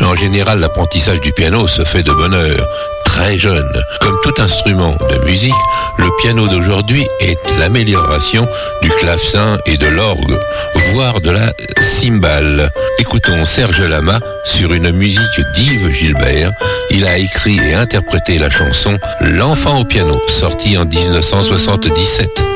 Mais en général, l'apprentissage du piano se fait de bonne heure, très jeune. Comme tout instrument de musique, le piano d'aujourd'hui est l'amélioration du clavecin et de l'orgue, voire de la cymbale. Écoutons Serge Lama sur une musique d'Yves Gilbert. Il a écrit et interprété la chanson L'enfant au piano, sortie en 1977.